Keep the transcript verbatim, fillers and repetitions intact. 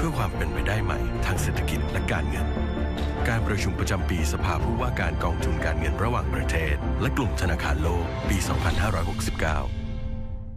พื่อความเป็นไปได้ใหม่ทางเศรษฐกิจและการเงินการประชุมประจำปีสภาผู้ว่าการกองทุนการเงินระหว่างประเทศและกลุ่มธนาคารโลกปี สองพันห้าร้อยหกสิบเก้า